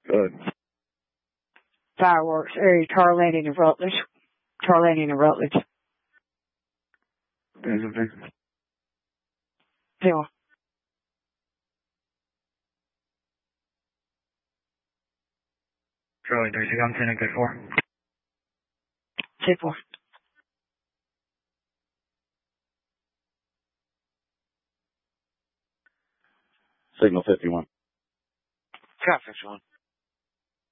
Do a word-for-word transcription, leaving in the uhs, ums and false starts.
Good. Fireworks, area, Tar Landing and Rutledge. Tar Landing and Rutledge. Anything? Zero. Charlie three six, I'm sending good four. Two four. Signal fifty-one. Traffic one.